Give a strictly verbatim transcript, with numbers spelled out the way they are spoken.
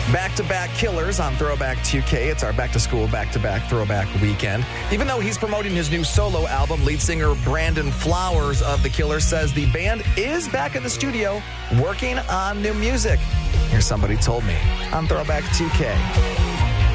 Back-to-back killers on Throwback two K. It's our back-to-school, back-to-back throwback weekend. Even though he's promoting his new solo album, lead singer Brandon Flowers of The Killers says the band is back in the studio working on new music. Here's Somebody Told Me on Throwback two K.